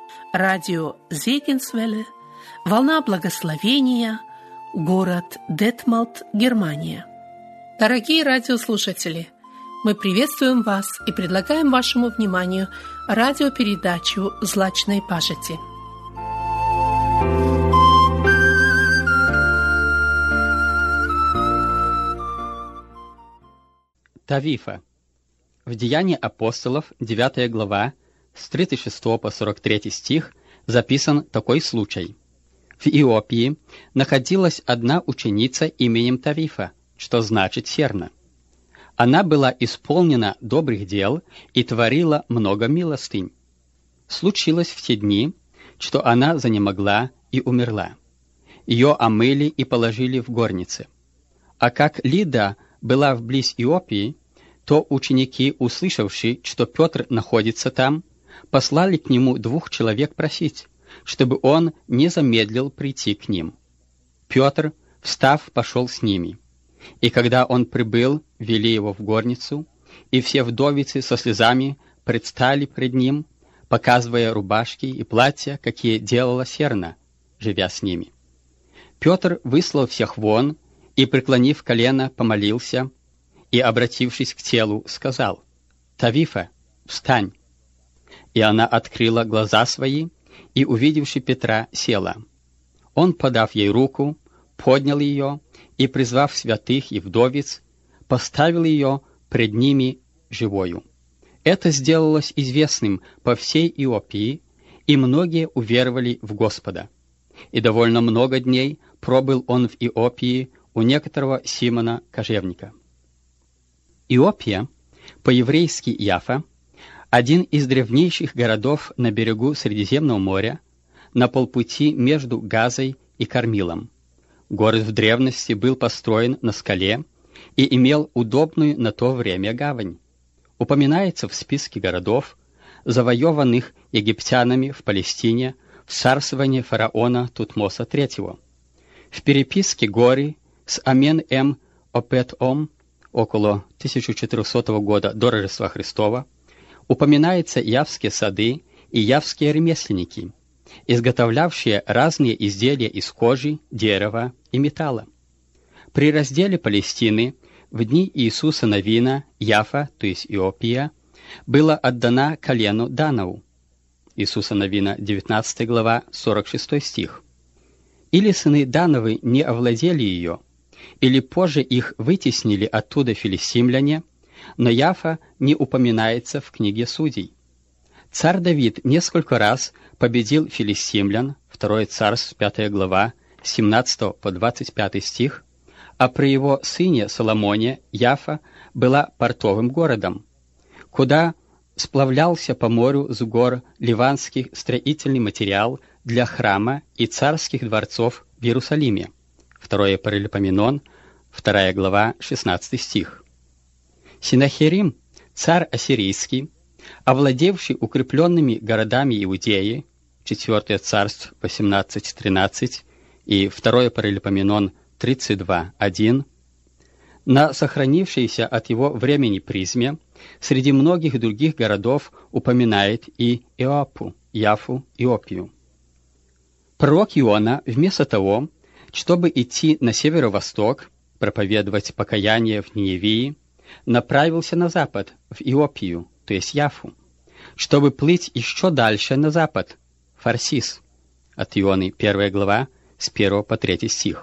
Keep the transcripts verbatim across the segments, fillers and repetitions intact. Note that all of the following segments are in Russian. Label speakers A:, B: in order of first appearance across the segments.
A: Радио Зегенсвелле, Волна Благословения, город Детмалт, Германия. Дорогие радиослушатели, мы приветствуем вас и предлагаем вашему вниманию радиопередачу «Злачной пажити».
B: Тавифа. В Деянии апостолов, девятая глава, с тридцать шестого по сорок третий стих, записан такой случай. В Иопии находилась одна ученица именем Тавифа, что значит «серна». Она была исполнена добрых дел и творила много милостынь. Случилось в те дни, что она занемогла и умерла. Ее омыли и положили в горнице. А как Лидда была вблизь Иопии, то ученики, услышавшие, что Петр находится там, послали к нему двух человек просить, чтобы он не замедлил прийти к ним. Петр, встав, пошел с ними. И когда он прибыл, вели его в горницу, и все вдовицы со слезами предстали пред ним, показывая рубашки и платья, какие делала серна, живя с ними. Петр выслал всех вон и, преклонив колено, помолился, и, обратившись к телу, сказал: «Тавифа, встань!» И она открыла глаза свои, и, увидевши Петра, села. Он, подав ей руку, поднял ее и, призвав святых и вдовиц, поставил ее пред ними живою. Это сделалось известным по всей Иопии, и многие уверовали в Господа. И довольно много дней пробыл он в Иопии у некоторого Симона Кожевника. Иопия, по-еврейски Яфа, один из древнейших городов на берегу Средиземного моря, на полпути между Газой и Кармилом. Город в древности был построен на скале и имел удобную на то время гавань. Упоминается в списке городов, завоеванных египтянами в Палестине в царствовании фараона Тутмоса третьего. В переписке Гори с Амен-эм Опет-ом около тысяча четырехсотого года до Рождества Христова упоминаются явские сады и явские ремесленники, изготовлявшие разные изделия из кожи, дерева и металла. При разделе Палестины в дни Иисуса Навина Яфа, то есть Иопия, была отдана колену Данову. Иисуса Навина, девятнадцатая глава, сорок шестой стих. Или сыны Дановы не овладели ее, или позже их вытеснили оттуда филистимляне, но Яфа не упоминается в книге Судей. Царь Давид несколько раз победил филистимлян, второе Царств, пятая глава, с семнадцатого по двадцать пятый стих, а при его сыне Соломоне Яфа была портовым городом, куда сплавлялся по морю с гор ливанский строительный материал для храма и царских дворцов в Иерусалиме. Второе Паралипоменон, вторая глава, шестнадцатый стих. Синахерим, царь ассирийский, овладевший укрепленными городами Иудеи, четвертое Царств, восемнадцать тринадцать и второе Паралипоменон, тридцать два один, на сохранившейся от его времени призме среди многих других городов упоминает и Иопу, Яфу, Иопию. Пророк Иона, вместо того, чтобы идти на северо-восток, проповедовать покаяние в Ниневии, направился на запад, в Иопию, то есть Яфу, чтобы плыть еще дальше на запад, в Фарсис, от Ионы, первая глава, с первого по третий стих.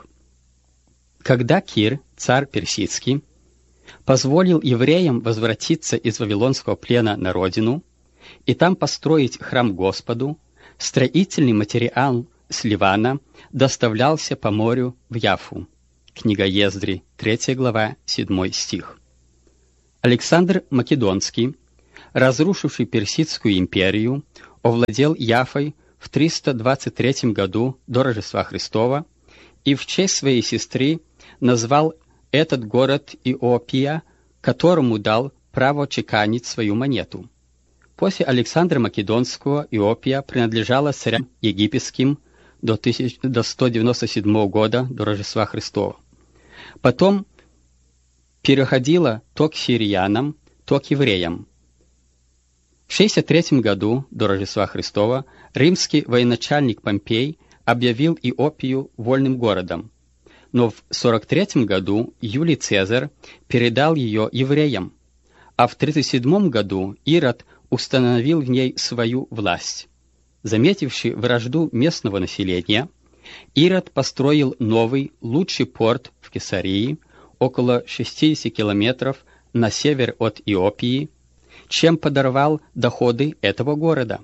B: Когда Кир, царь персидский, позволил евреям возвратиться из вавилонского плена на родину и там построить храм Господу, строительный материал с Ливана доставлялся по морю в Яфу. Книга Ездри, третья глава, седьмой стих. Александр Македонский, разрушивший Персидскую империю, овладел Яфой в триста двадцать третьем году до Рождества Христова и в честь своей сестры назвал этот город Иопия, которому дал право чеканить свою монету. После Александра Македонского Иопия принадлежала царям египетским до, тысяч... до сто девяносто седьмого года до Рождества Христова. Потом переходила то к сириянам, то к евреям. В шестьдесят третьем году до Рождества Христова римский военачальник Помпей объявил Иопию вольным городом, но в сорок третьем году Юлий Цезарь передал ее евреям, а в тридцать седьмом году Ирод установил в ней свою власть. Заметивший вражду местного населения, Ирод построил новый, лучший порт в Кесарии, около шестидесяти километров на север от Иопии, чем подорвал доходы этого города.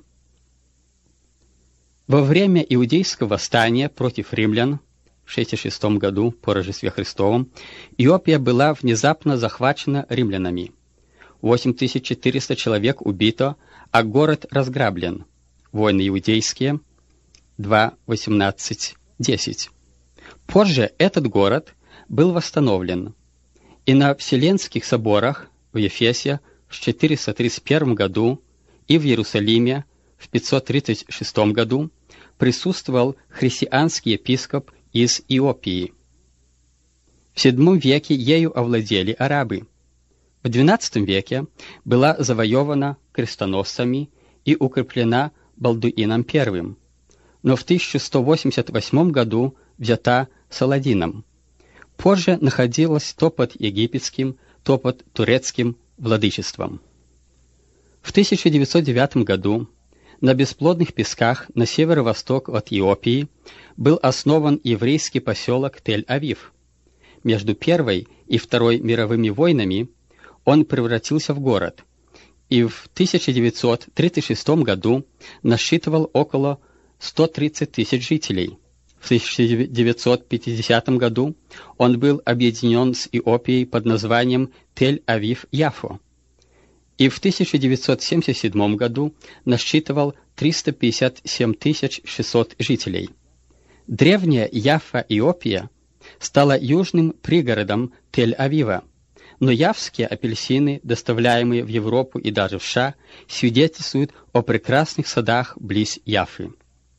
B: Во время иудейского восстания против римлян в шестьдесят шестом году по Рождестве Христовом Иопия была внезапно захвачена римлянами. восемь тысяч четыреста человек убито, а город разграблен. Войны иудейские два восемнадцать десять. Позже этот город был восстановлен, и на Вселенских соборах в Ефесе в четыреста тридцать первом году и в Иерусалиме в пятьсот тридцать шестом году присутствовал христианский епископ из Иопии. В седьмом веке ею овладели арабы. В двенадцатом веке была завоевана крестоносцами и укреплена Балдуином I, но в тысяча сто восемьдесят восьмом году взята Саладином. Позже находилась то под египетским, то под турецким владычеством. В тысяча девятьсот девятом году на бесплодных песках на северо-восток от Иопии был основан еврейский поселок Тель-Авив. Между Первой и Второй мировыми войнами он превратился в город, и в тысяча девятьсот тридцать шестом году насчитывал около ста тридцати тысяч жителей. В тысяча девятьсот пятидесятом году он был объединен с Иопией под названием Тель-Авив-Яфо, и в тысяча девятьсот семьдесят седьмом году насчитывал триста пятьдесят семь тысяч шестьсот жителей. Древняя Яффа-Иопия стала южным пригородом Тель-Авива, но явские апельсины, доставляемые в Европу и даже в США, свидетельствуют о прекрасных садах близ Яффы.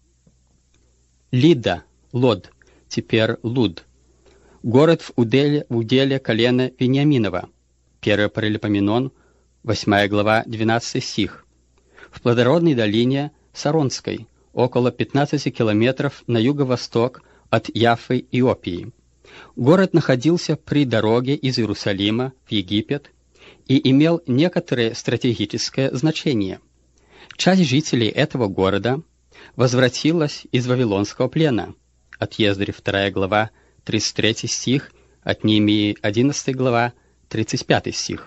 B: Лидда, Лод, теперь Луд, город в уделе, в уделе колена Вениаминова, первый Паралипоменон, восьмая глава, двенадцатый стих, в плодородной долине Саронской, около пятнадцати километров на юго-восток от Яффы, Иопии. Город находился при дороге из Иерусалима в Египет и имел некоторое стратегическое значение. Часть жителей этого города возвратилась из Вавилонского плена, от Ездры вторая глава, тридцать третий стих, от Неемии одиннадцатая глава, тридцать пятый стих.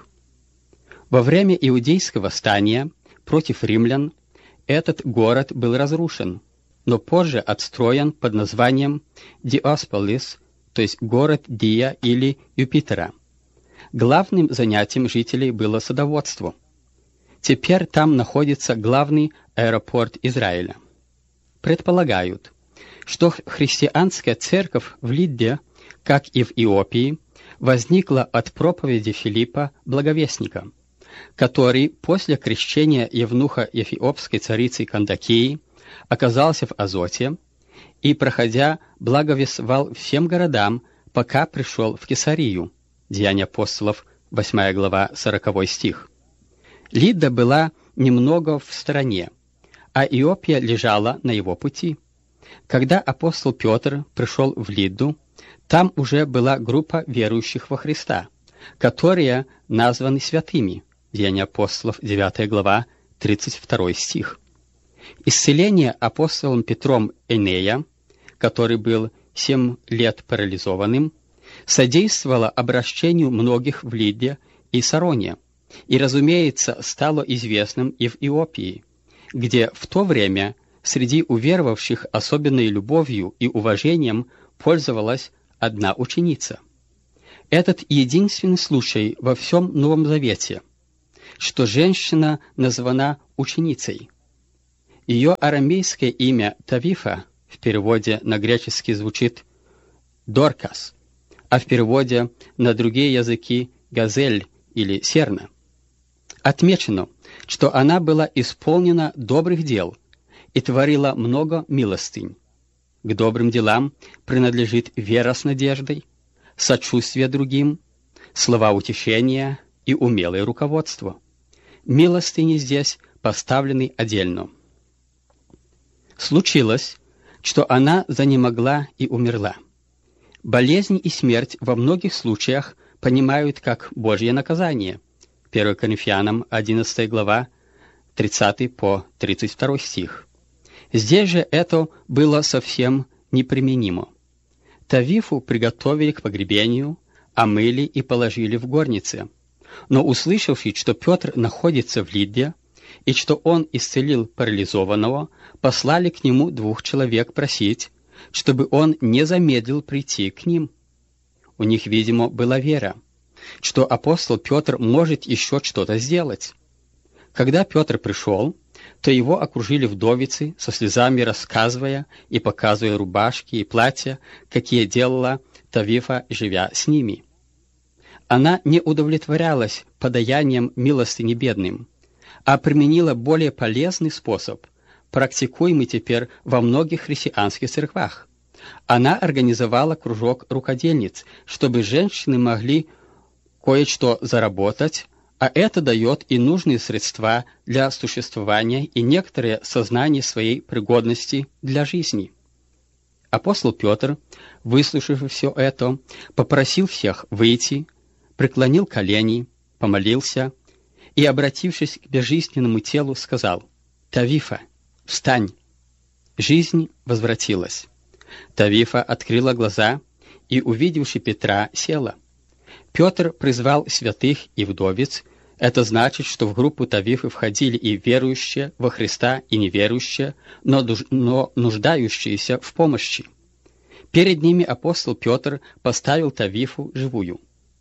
B: Во время иудейского восстания против римлян этот город был разрушен, но позже отстроен под названием Диосполис, то есть город Дия или Юпитера. Главным занятием жителей было садоводство. Теперь там находится главный аэропорт Израиля. Предполагают, что христианская церковь в Лидде, как и в Иопии, возникла от проповеди Филиппа Благовестника, который после крещения евнуха эфиопской царицы Кандакии оказался в Азоте и, проходя, благовествовал всем городам, пока пришел в Кесарию. Деяния апостолов, восьмая глава, сороковой стих. Лидда была немного в стороне, а Иопия лежала на его пути. Когда апостол Петр пришел в Лидду, там уже была группа верующих во Христа, которые названы святыми. Деяния апостолов, девятая глава, тридцать второй стих. Исцеление апостолом Петром Энея, который был семь лет парализованным, содействовало обращению многих в Лидде и Сароне, и, разумеется, стало известным и в Иопии, где в то время среди уверовавших особенной любовью и уважением пользовалась одна ученица. Этот единственный случай во всем Новом Завете, что женщина названа ученицей. Ее арамейское имя Тавифа в переводе на греческий звучит Доркас, а в переводе на другие языки Газель или Серна. Отмечено, что она была исполнена добрых дел и творила много милостынь. К добрым делам принадлежит вера с надеждой, сочувствие другим, слова утешения и умелое руководство. Милостыни здесь поставлены отдельно. Случилось, что она занемогла и умерла. Болезнь и смерть во многих случаях понимают как Божье наказание. первое Коринфянам одиннадцатая глава, тридцатый по тридцать второй стих. Здесь же это было совсем неприменимо. Тавифу приготовили к погребению, омыли и положили в горнице. Но услышавши, что Петр находится в Лидде, и что он исцелил парализованного, послали к нему двух человек просить, чтобы он не замедлил прийти к ним. У них, видимо, была вера, что апостол Петр может еще что-то сделать. Когда Петр пришел, то его окружили вдовицы, со слезами рассказывая и показывая рубашки и платья, какие делала Тавифа, живя с ними. Она не удовлетворялась подаянием милостыни бедным, а применила более полезный способ, практикуемый теперь во многих христианских церквах. Она организовала кружок рукодельниц, чтобы женщины могли кое-что заработать, а это дает и нужные средства для существования и некоторое сознание своей пригодности для жизни. Апостол Петр, выслушав все это, попросил всех выйти, преклонил колени, помолился и, обратившись к безжизненному телу, сказал: «Тавифа, встань!» Жизнь возвратилась. Тавифа открыла глаза и, увидевши Петра, села. Петр призвал святых и вдовиц. Это значит, что в группу Тавифы входили и верующие во Христа, и неверующие, но, дуж... но нуждающиеся в помощи. Перед ними апостол Петр поставил Тавифу живую.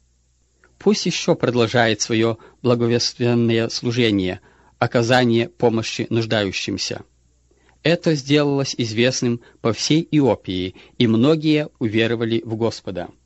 B: Пусть еще продолжает свое благовестственное служение, оказание помощи нуждающимся. Это сделалось известным по всей Иопии, и многие уверовали в Господа.